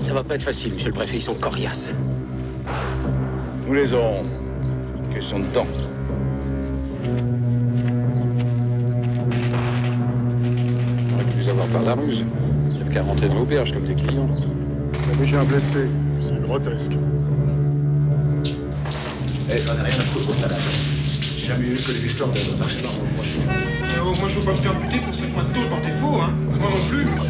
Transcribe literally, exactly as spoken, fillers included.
Ça va pas être facile, monsieur le préfet, ils sont coriaces. Nous les aurons. Question de temps. On aurait pu les avoir par la ruse. Il n'y avait qu'à rentrer dans l'auberge comme des clients. Mais j'ai un blessé. C'est grotesque. Eh, j'en ai rien à foutre aux salades. J'ai jamais eu que les histoires de marcher dans mon prochain. Euh, moi je veux pas me faire buter pour cinq mois de taux, t'en t'es faux, hein. Moi non plus.